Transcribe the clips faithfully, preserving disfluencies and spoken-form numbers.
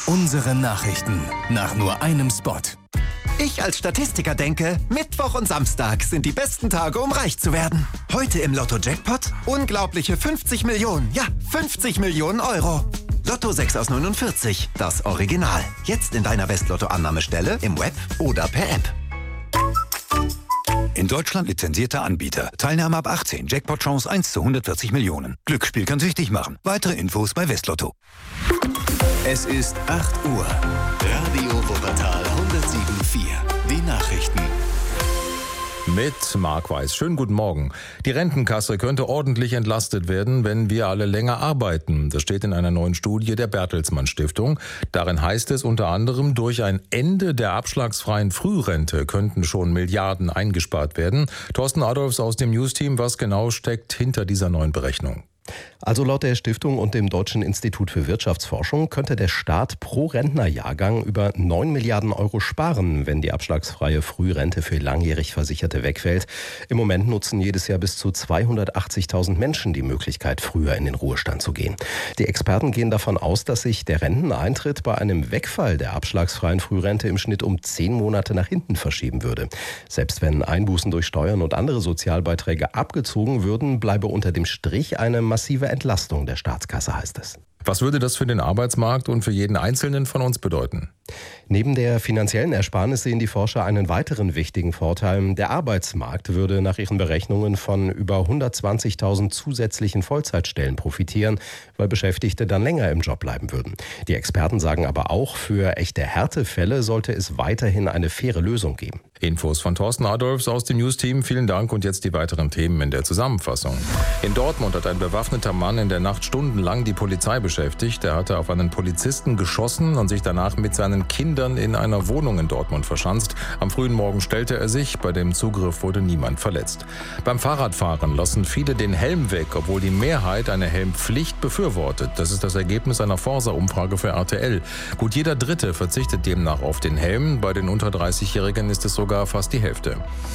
Unsere Nachrichten nach nur einem Spot. Ich als Statistiker denke, Mittwoch und Samstag sind die besten Tage, um reich zu werden. Heute im Lotto-Jackpot unglaubliche fünfzig Millionen, ja, fünfzig Millionen Euro. Lotto sechs aus neunundvierzig, das Original. Jetzt in deiner Westlotto-Annahmestelle, im Web oder per App. In Deutschland lizenzierter Anbieter. Teilnahme ab achtzehn. Jackpot-Chance eins zu hundertvierzig Millionen. Glücksspiel kann süchtig machen. Weitere Infos bei Westlotto. Es ist acht Uhr. Radio Wuppertal hundertsieben Komma vier. Die Nachrichten. Mit Marc Weiß. Schönen guten Morgen. Die Rentenkasse könnte ordentlich entlastet werden, wenn wir alle länger arbeiten. Das steht in einer neuen Studie der Bertelsmann Stiftung. Darin heißt es unter anderem, durch ein Ende der abschlagsfreien Frührente könnten schon Milliarden eingespart werden. Thorsten Adolfs aus dem News-Team, was genau steckt hinter dieser neuen Berechnung? Also laut der Stiftung und dem Deutschen Institut für Wirtschaftsforschung könnte der Staat pro Rentnerjahrgang über neun Milliarden Euro sparen, wenn die abschlagsfreie Frührente für langjährig Versicherte wegfällt. Im Moment nutzen jedes Jahr bis zu zweihundertachtzigtausend Menschen die Möglichkeit, früher in den Ruhestand zu gehen. Die Experten gehen davon aus, dass sich der Renteneintritt bei einem Wegfall der abschlagsfreien Frührente im Schnitt um zehn Monate nach hinten verschieben würde. Selbst wenn Einbußen durch Steuern und andere Sozialbeiträge abgezogen würden, bleibe unter dem Strich eine massive Entlastung der Staatskasse, heißt es. Was würde das für den Arbeitsmarkt und für jeden Einzelnen von uns bedeuten? Neben der finanziellen Ersparnis sehen die Forscher einen weiteren wichtigen Vorteil. Der Arbeitsmarkt würde nach ihren Berechnungen von über hundertzwanzigtausend zusätzlichen Vollzeitstellen profitieren, weil Beschäftigte dann länger im Job bleiben würden. Die Experten sagen aber auch, für echte Härtefälle sollte es weiterhin eine faire Lösung geben. Infos von Thorsten Adolfs aus dem News-Team. Vielen Dank und jetzt die weiteren Themen in der Zusammenfassung. In Dortmund hat ein bewaffneter Mann in der Nacht stundenlang die Polizei beschäftigt. Er hatte auf einen Polizisten geschossen und sich danach mit seinen Kindern in einer Wohnung in Dortmund verschanzt. Am frühen Morgen stellte er sich. Bei dem Zugriff wurde niemand verletzt. Beim Fahrradfahren lassen viele den Helm weg, obwohl die Mehrheit eine Helmpflicht befürwortet. Das ist das Ergebnis einer Forsa-Umfrage für R T L. Gut jeder Dritte verzichtet demnach auf den Helm. Bei den unter dreißigjährigen ist es sogar fast die Hälfte.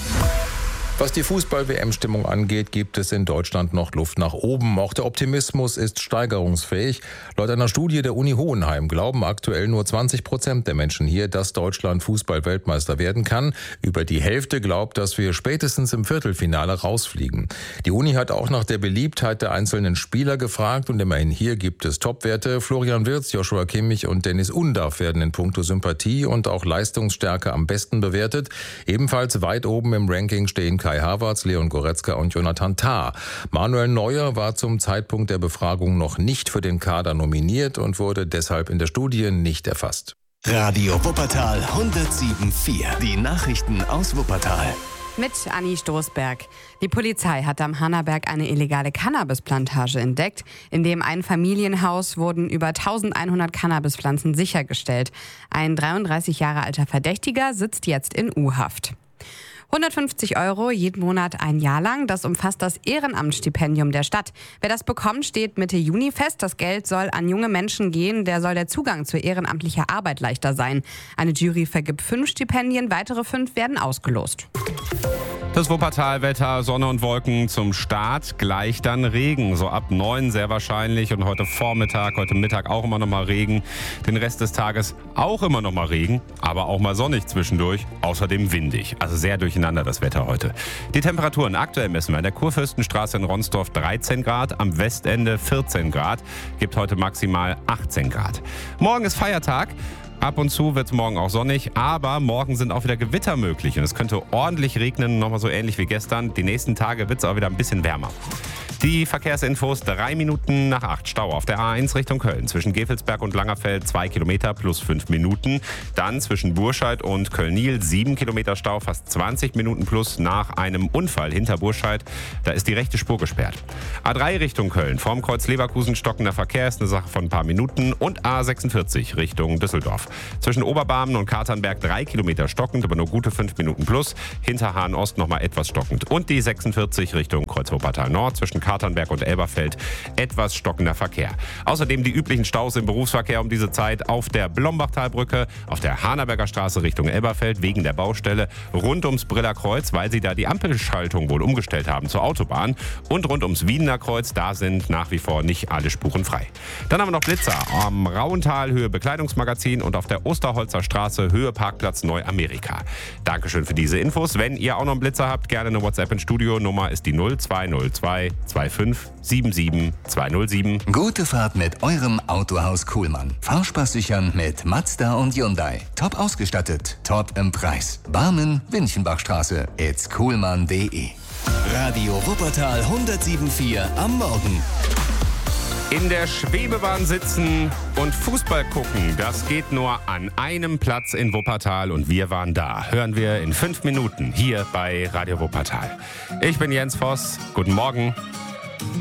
Was die Fußball-W M-Stimmung angeht, gibt es in Deutschland noch Luft nach oben. Auch der Optimismus ist steigerungsfähig. Laut einer Studie der Uni Hohenheim glauben aktuell nur zwanzig Prozent der Menschen hier, dass Deutschland Fußball-Weltmeister werden kann. Über die Hälfte glaubt, dass wir spätestens im Viertelfinale rausfliegen. Die Uni hat auch nach der Beliebtheit der einzelnen Spieler gefragt und immerhin hier gibt es Topwerte. Florian Wirtz, Joshua Kimmich und Dennis Undaff werden in puncto Sympathie und auch Leistungsstärke am besten bewertet. Ebenfalls weit oben im Ranking stehen Kai Havertz, Leon Goretzka und Jonathan Tah. Manuel Neuer war zum Zeitpunkt der Befragung noch nicht für den Kader nominiert und wurde deshalb in der Studie nicht erfasst. Radio Wuppertal hundertsieben Komma vier. Die Nachrichten aus Wuppertal. Mit Anni Stoßberg. Die Polizei hat am Hannaberg eine illegale Cannabisplantage entdeckt. In dem Einfamilienhaus wurden über eintausendeinhundert Cannabispflanzen sichergestellt. Ein dreiunddreißig Jahre alter Verdächtiger sitzt jetzt in U-Haft. hundertfünfzig Euro jeden Monat ein Jahr lang, das umfasst das Ehrenamtsstipendium der Stadt. Wer das bekommt, steht Mitte Juni fest. Das Geld soll an junge Menschen gehen, der soll der Zugang zu ehrenamtlicher Arbeit leichter sein. Eine Jury vergibt fünf Stipendien, weitere fünf werden ausgelost. Das Wuppertal-Wetter, Sonne und Wolken zum Start, gleich dann Regen. So ab neun sehr wahrscheinlich und heute Vormittag, heute Mittag auch immer noch mal Regen. Den Rest des Tages auch immer noch mal Regen, aber auch mal sonnig zwischendurch, außerdem windig. Also sehr durcheinander das Wetter heute. Die Temperaturen aktuell messen wir an der Kurfürstenstraße in Ronsdorf dreizehn Grad, am Westende vierzehn Grad, gibt heute maximal achtzehn Grad. Morgen ist Feiertag. Ab und zu wird es morgen auch sonnig, aber morgen sind auch wieder Gewitter möglich und es könnte ordentlich regnen, nochmal so ähnlich wie gestern. Die nächsten Tage wird es auch wieder ein bisschen wärmer. Die Verkehrsinfos, drei Minuten nach acht. Stau auf der A eins Richtung Köln. Zwischen Gevelsberg und Langerfeld zwei Kilometer plus fünf Minuten. Dann zwischen Burscheid und Köln-Niel sieben Kilometer Stau, fast zwanzig Minuten plus nach einem Unfall hinter Burscheid. Da ist die rechte Spur gesperrt. A drei Richtung Köln. Vorm Kreuz Leverkusen stockender Verkehr ist eine Sache von ein paar Minuten. Und A sechsundvierzig Richtung Düsseldorf. Zwischen Oberbarmen und Katernberg drei Kilometer stockend, aber nur gute fünf Minuten plus. Hinter Hahn Ost nochmal etwas stockend. Und die sechsundvierzig Richtung Kreuz Wuppertal Nord zwischen Katernberg und Elberfeld etwas stockender Verkehr. Außerdem die üblichen Staus im Berufsverkehr um diese Zeit auf der Blombachtalbrücke, auf der Hanaberger Straße Richtung Elberfeld wegen der Baustelle, rund ums Briller Kreuz, weil sie da die Ampelschaltung wohl umgestellt haben zur Autobahn, und rund ums Wiener Kreuz, da sind nach wie vor nicht alle Spuren frei. Dann haben wir noch Blitzer am Rauental, Höhe Bekleidungsmagazin, und auf der Osterholzer Straße, Höhe Parkplatz Neuamerika. Dankeschön für diese Infos. Wenn ihr auch noch einen Blitzer habt, gerne eine WhatsApp ins Studio. Nummer ist die null zwei null zwei zwei fünf sieben sieben zwei null sieben. Gute Fahrt mit eurem Autohaus Kuhlmann. Fahrspaß sichern mit Mazda und Hyundai. Top ausgestattet, top im Preis. Barmen, Winchenbachstraße, it's kuhlmann punkt de. Radio Wuppertal hundertsieben Komma vier am Morgen. In der Schwebebahn sitzen und Fußball gucken, das geht nur an einem Platz in Wuppertal, und wir waren da. Hören wir in fünf Minuten hier bei Radio Wuppertal. Ich bin Jens Voss. Guten Morgen.